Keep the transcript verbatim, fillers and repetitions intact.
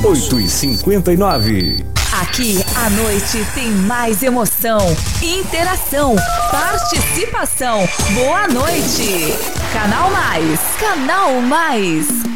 oito e cinquenta e nove. Aqui à noite tem mais emoção, interação, participação. Boa noite. Canal Mais. Canal Mais.